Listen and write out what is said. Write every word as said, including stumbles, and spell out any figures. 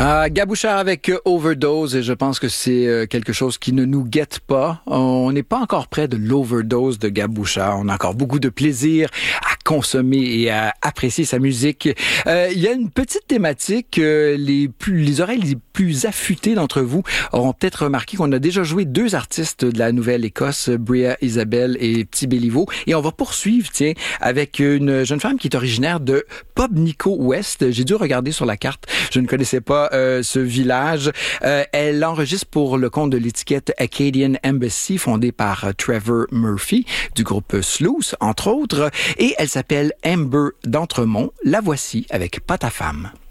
Ah, Gabouchard avec euh, Overdose, et je pense que c'est euh, quelque chose qui ne nous guette pas. On n'est pas encore près de l'overdose de Gabouchard. On a encore beaucoup de plaisir à consommer et à apprécier sa musique. Euh, il y a une petite thématique. Euh, les, plus, les oreilles les plus affûtées d'entre vous auront peut-être remarqué qu'on a déjà joué deux artistes de la Nouvelle-Écosse, Bria Isabelle et Petit Béliveau. Et on va poursuivre, tiens, avec une jeune femme qui est originaire de Pobnico-Ouest. J'ai dû regarder sur la carte. Je ne connaissais pas euh, ce village. Euh, elle enregistre pour le compte de l'étiquette Acadian Embassy, fondée par euh, Trevor Murphy, du groupe Sluice, entre autres. Et elle s'appelle Amber d'Entremont. La voici avec Pas ta femme.